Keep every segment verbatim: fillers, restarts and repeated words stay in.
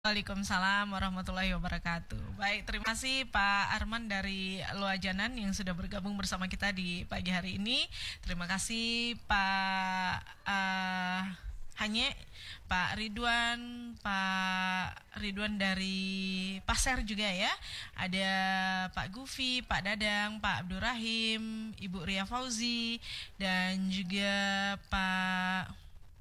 Waalaikumsalam warahmatullahi wabarakatuh. Baik, terima kasih Pak Arman dari Loajanan yang sudah bergabung bersama kita di pagi hari ini. Terima kasih Pak uh, Hanye, Pak Ridwan, Pak Ridwan dari Pasir juga ya. Ada Pak Gufi, Pak Dadang, Pak Abdurrahim, Ibu Ria Fauzi, dan juga Pak...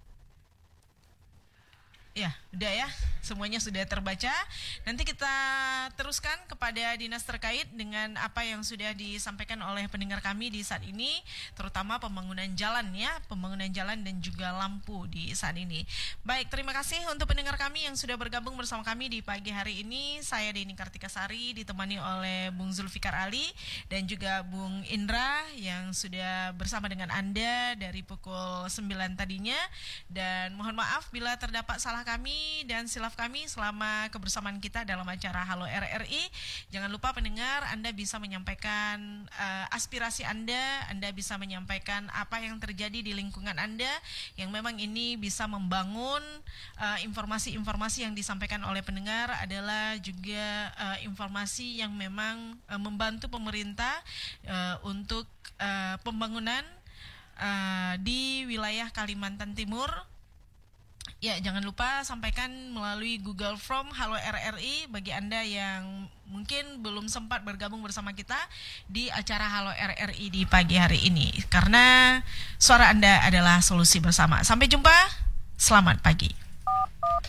Ya, udah ya, semuanya sudah terbaca. Nanti kita teruskan kepada dinas terkait dengan apa yang sudah disampaikan oleh pendengar kami di saat ini, terutama pembangunan jalan ya, pembangunan jalan dan juga lampu di saat ini. Baik, terima kasih untuk pendengar kami yang sudah bergabung bersama kami di pagi hari ini. Saya Deni Kartikasari ditemani oleh Bung Zulfikar Ali dan juga Bung Indra yang sudah bersama dengan Anda dari pukul sembilan tadinya. Dan mohon maaf bila terdapat salah kami dan silaf kami selama kebersamaan kita dalam acara Halo R R I. Jangan lupa pendengar, Anda bisa menyampaikan uh, aspirasi Anda, Anda bisa menyampaikan apa yang terjadi di lingkungan Anda yang memang ini bisa membangun uh, informasi-informasi yang disampaikan oleh pendengar adalah juga uh, informasi yang memang uh, membantu pemerintah uh, untuk uh, pembangunan uh, di wilayah Kalimantan Timur. Ya, jangan lupa sampaikan melalui Google Form Halo R R I bagi Anda yang mungkin belum sempat bergabung bersama kita di acara Halo R R I di pagi hari ini. Karena suara Anda adalah solusi bersama. Sampai jumpa, selamat pagi.